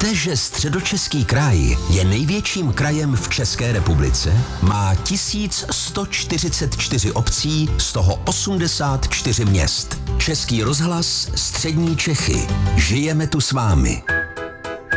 Víte, že Středočeský kraj je největším krajem v České republice? Má 1144 obcí, z toho 84 měst. Český rozhlas Střední Čechy. Žijeme tu s vámi.